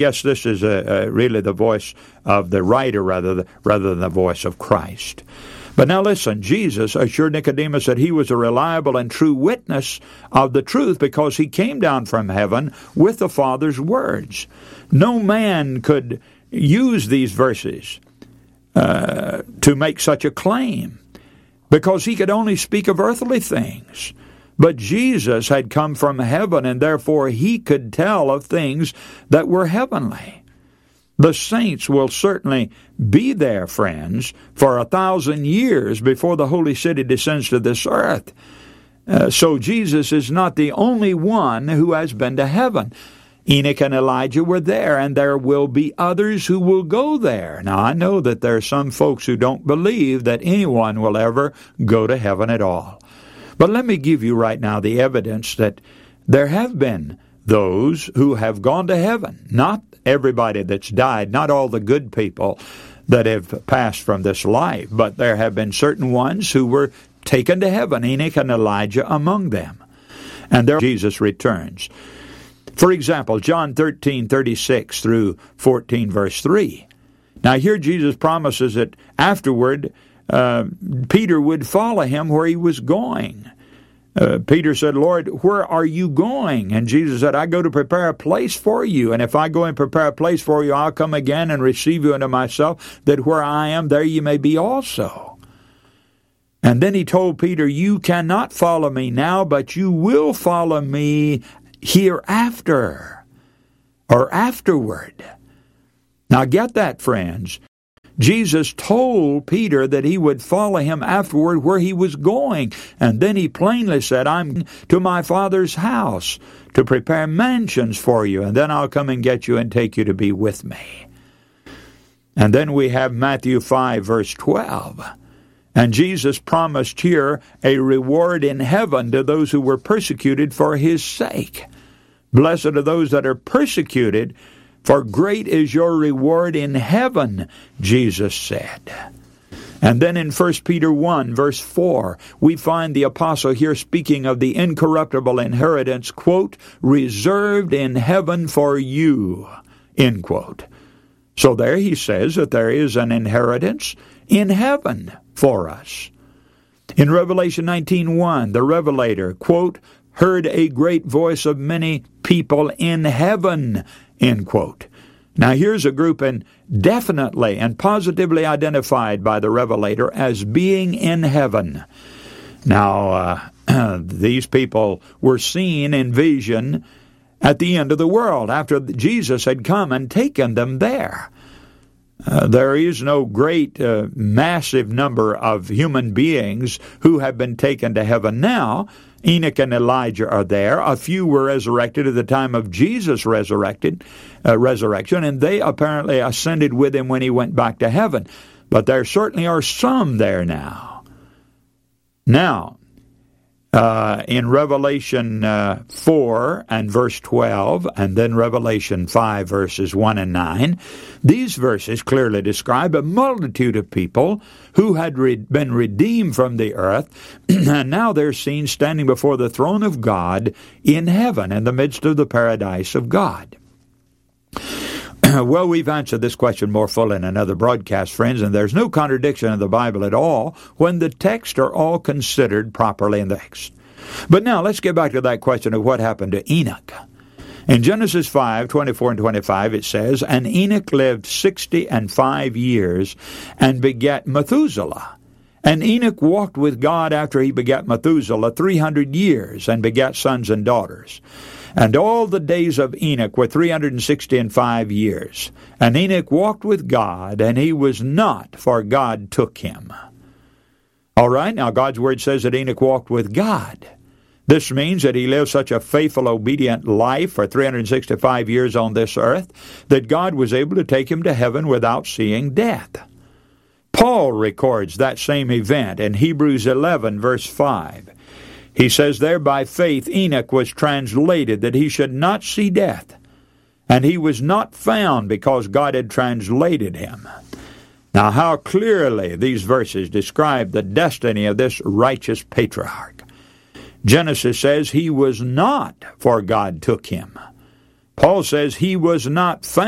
guess this is really the voice of the writer rather than the voice of Christ. But now listen, Jesus assured Nicodemus that he was a reliable and true witness of the truth because he came down from heaven with the Father's words. No man could use these verses to make such a claim because he could only speak of earthly things. But Jesus had come from heaven, and therefore he could tell of things that were heavenly. The saints will certainly be there, friends, for 1,000 years before the holy city descends to this earth. So Jesus is not the only one who has been to heaven. Enoch and Elijah were there, and there will be others who will go there. Now, I know that there are some folks who don't believe that anyone will ever go to heaven at all. But let me give you right now the evidence that there have been those who have gone to heaven. Not everybody that's died, not all the good people that have passed from this life, but there have been certain ones who were taken to heaven, Enoch and Elijah among them. And there Jesus returns. For example, John 13:36 through 14, verse 3. Now here Jesus promises that afterward Peter would follow him where he was going. Peter said, Lord, where are you going? And Jesus said, I go to prepare a place for you. And if I go and prepare a place for you, I'll come again and receive you unto myself, that where I am, there you may be also. And then he told Peter, you cannot follow me now, but you will follow me hereafter, or afterward. Now get that, friends. Jesus told Peter that he would follow him afterward where he was going. And then he plainly said, I'm to my Father's house to prepare mansions for you, and then I'll come and get you and take you to be with me. And then we have Matthew 5, verse 12. And Jesus promised here a reward in heaven to those who were persecuted for his sake. Blessed are those that are persecuted, for great is your reward in heaven, Jesus said. And then in 1 Peter 1, verse 4, we find the apostle here speaking of the incorruptible inheritance, quote, reserved in heaven for you, end quote. So there he says that there is an inheritance in heaven for us. In Revelation 19:1, the Revelator, quote, heard a great voice of many people in heaven, end quote. Now here's a group definitely and positively identified by the Revelator as being in heaven. Now, these people were seen in vision at the end of the world after Jesus had come and taken them there. There is no great, massive number of human beings who have been taken to heaven now. Enoch and Elijah are there. A few were resurrected at the time of Jesus' resurrection, and they apparently ascended with him when he went back to heaven. But there certainly are some there now. Now, in Revelation 4 and verse 12, and then Revelation 5 verses 1 and 9, these verses clearly describe a multitude of people who had been redeemed from the earth, and now they're seen standing before the throne of God in heaven, in the midst of the paradise of God. Well, we've answered this question more fully in another broadcast, friends, and there's no contradiction in the Bible at all when the texts are all considered properly in the text. But now, let's get back to that question of what happened to Enoch. In Genesis 5:24 and 25, it says, and Enoch lived 65 years and begat Methuselah. And Enoch walked with God after he begat Methuselah 300 years and begat sons and daughters. And all the days of Enoch were 365 years. And Enoch walked with God, and he was not, for God took him. All right, now God's Word says that Enoch walked with God. This means that he lived such a faithful, obedient life for 365 years on this earth that God was able to take him to heaven without seeing death. Paul records that same event in Hebrews 11, verse 5. He says there, by faith Enoch was translated that he should not see death, and he was not found because God had translated him. Now how clearly these verses describe the destiny of this righteous patriarch. Genesis says he was not, for God took him. Paul says he was not found.